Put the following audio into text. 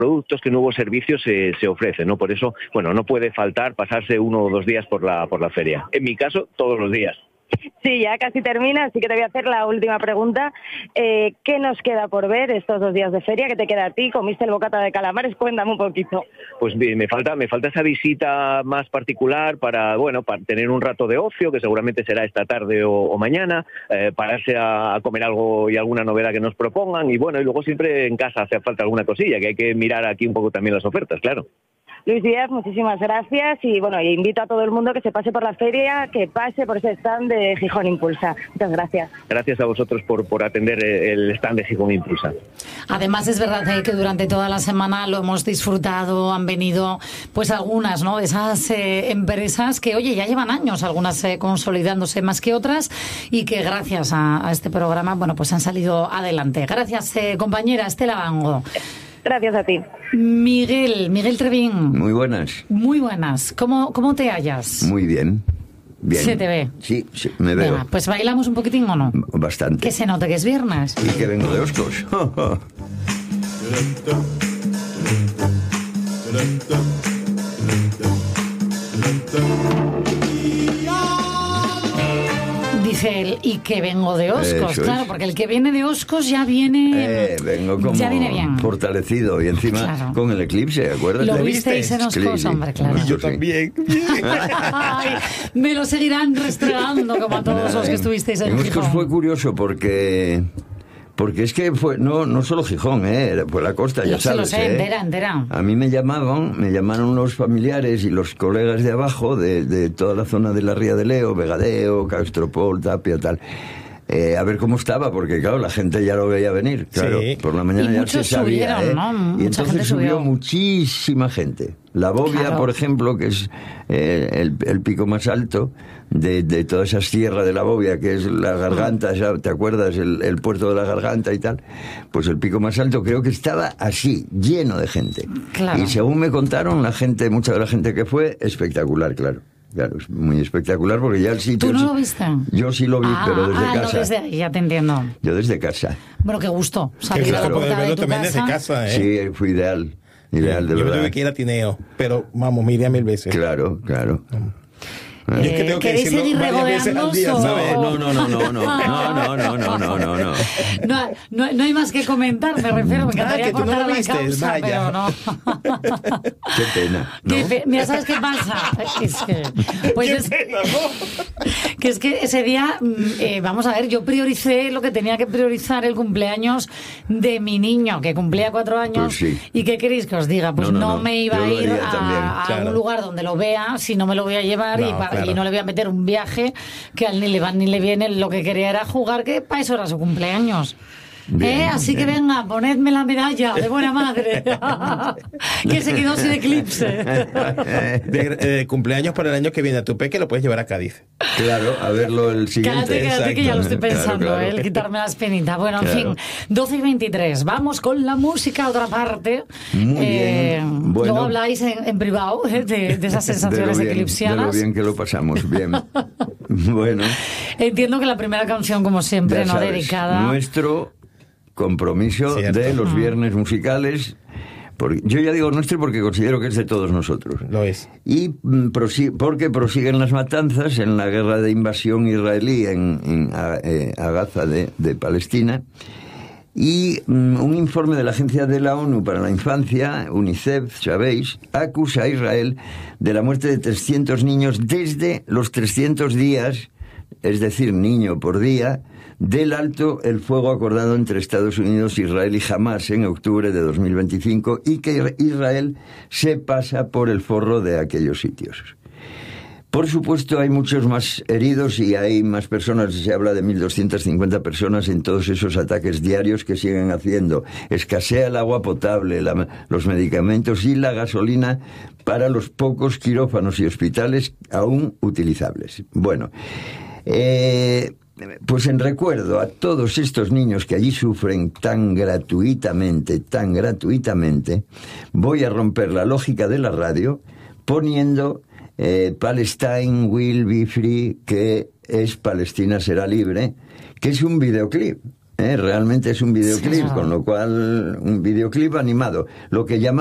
productos, qué nuevos servicios se ofrecen, ¿no? Por eso, bueno, no puede faltar pasarse 1 o 2 días por la feria. En mi caso, todos los días. Sí, ya casi termina, así que te voy a hacer la última pregunta. ¿Qué nos queda por ver estos 2 días de feria? ¿Qué te queda a ti? ¿Comiste el bocata de calamares? Cuéntame un poquito. Pues me falta esa visita más particular para tener un rato de ocio, que seguramente será esta tarde o mañana, pararse a comer algo y alguna novedad que nos propongan, y luego siempre en casa hace falta alguna cosilla, que hay que mirar aquí un poco también las ofertas, claro. Luis Díaz, muchísimas gracias y invito a todo el mundo que se pase por la feria, que pase por ese stand de Gijón Impulsa. Muchas gracias. Gracias a vosotros por atender el stand de Gijón Impulsa. Además es verdad que durante toda la semana lo hemos disfrutado, han venido pues algunas, ¿no?, de esas empresas que, oye, ya llevan años, algunas consolidándose más que otras, y que gracias a este programa, pues han salido adelante. Gracias, compañera Estela Bango. Gracias a ti. Miguel Trevín. Muy buenas. Muy buenas. ¿Cómo te hallas? Muy bien. Bien. ¿Se te ve? Sí, me veo. Venga, pues bailamos un poquitín, ¿o no? Bastante. Que se note que es viernes. Y que vengo de Oscos. Dice él, y que vengo de Oscos, claro, porque el que viene de Oscos ya viene... vengo como ya viene bien. Fortalecido, y encima con el eclipse, ¿acuerdas? ¿Lo visteis en Oscos, hombre? Claro. Y yo también. Ay, me lo seguirán restregando como a todos los que estuvisteis en Oscos. Gijón. Fue curioso porque es que fue no solo Gijón, fue la costa, ya sabes. Lo sé, entera. A mí me llamaron los familiares y los colegas de abajo, de toda la zona de la Ría de Leo, Vegadeo, Castropol, Tapia, tal, a ver cómo estaba, porque claro, la gente ya lo veía venir, claro, sí. Por la mañana y ya se sabía, subieron, ¿no? Y entonces subió muchísima gente. La Bobia, claro, por ejemplo, que es el pico más alto de toda esa sierra de la Bobia, que es la Garganta, ¿te acuerdas? El puerto de la Garganta y tal. Pues el pico más alto creo que estaba así, lleno de gente. Claro. Y según me contaron, mucha de la gente que fue, espectacular, claro. Claro, es muy espectacular porque ya el sitio... ¿Tú no lo viste? Yo sí lo vi, pero desde casa. No, desde ahí, ya te entiendo. Yo desde casa. Bueno, qué gusto salir a la puerta de tu también casa. desde casa, ¿eh? Sí, fue ideal, de verdad. Yo me tuve que ir a Tineo, pero vamos, me iría 1000 veces. Claro. Yo es que tengo que ¿Queréis seguir varias veces al día, ¿sabes? No. No hay más que comentar, me refiero. Me encantaría que tú cortar no lo la viste, causa, vaya. pero no. Qué pena, ¿no? Mira, ¿sabes qué pasa? Es que ese día, vamos a ver, yo prioricé lo que tenía que priorizar, el cumpleaños de mi niño, que cumplía 4 años. Pues sí. ¿Y qué queréis que os diga? Pues no me iba a ir a un lugar donde lo vea, si no me lo voy a llevar, y no le voy a meter un viaje que a él ni le va ni le viene. Lo que quería era jugar, que para eso era su cumpleaños. Así que venga, ponedme la medalla de buena madre. Que se quedó sin eclipse. De cumpleaños para el año que viene a tu peque lo puedes llevar a Cádiz. Claro, a verlo el siguiente. Quédate que ya lo estoy pensando, claro. El quitarme la espinita. Bueno, en fin, 12:23. Vamos con la música a otra parte. Muy bien. Bueno, luego habláis en privado de esas sensaciones eclipsianas. De lo bien que lo pasamos, bien. Bueno. Entiendo que la primera canción, como siempre, ya sabes, dedicada. Nuestro compromiso de los viernes musicales. Yo ya digo nuestro porque considero que es de todos nosotros. Lo es. Y porque prosiguen las matanzas en la guerra de invasión israelí a Gaza de Palestina. Y un informe de la Agencia de la ONU para la Infancia, UNICEF, sabéis, acusa a Israel de la muerte de 300 niños desde los 300 días, es decir, niño por día, del alto el fuego acordado entre Estados Unidos, Israel y Hamás en octubre de 2025, y que Israel se pasa por el forro de aquellos sitios. Por supuesto, hay muchos más heridos y hay más personas. Se habla de 1.250 personas en todos esos ataques diarios que siguen haciendo. Escasea el agua potable, los medicamentos y la gasolina para los pocos quirófanos y hospitales aún utilizables. Bueno, pues en recuerdo a todos estos niños que allí sufren tan gratuitamente, voy a romper la lógica de la radio poniendo Palestine Will Be Free, que es Palestina será libre, que es un videoclip. Realmente es un videoclip, con lo cual un videoclip animado. Lo que llama